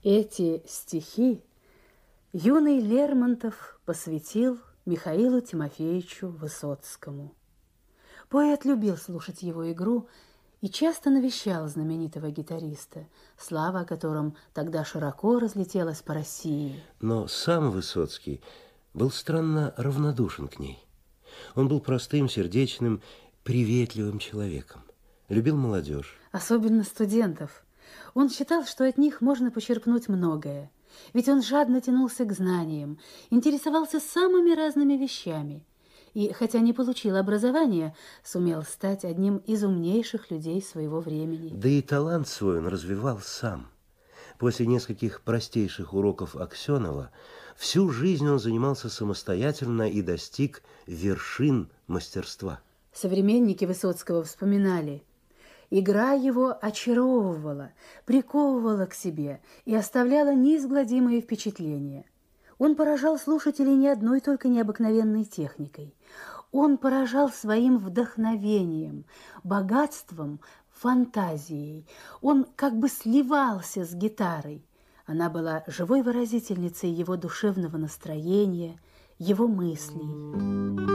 Эти стихи юный Лермонтов посвятил Михаилу Тимофеевичу Высоцкому. Поэт любил слушать его игру и часто навещал знаменитого гитариста, слава о котором тогда широко разлетелась по России. Но сам Высоцкий был странно равнодушен к ней. Он был простым, сердечным, приветливым человеком. Любил молодежь. Особенно студентов. Он считал, что от них можно почерпнуть многое. Ведь он жадно тянулся к знаниям, интересовался самыми разными вещами. И, хотя не получил образования, сумел стать одним из умнейших людей своего времени. Да и талант свой он развивал сам. После нескольких простейших уроков Аксенова всю жизнь он занимался самостоятельно и достиг вершин мастерства. Современники Высоцкого вспоминали: игра его очаровывала, приковывала к себе и оставляла неизгладимые впечатления. Он поражал слушателей не одной только необыкновенной техникой. Он поражал своим вдохновением, богатством, фантазией. Он как бы сливался с гитарой. Она была живой выразительницей его душевного настроения, его мыслей.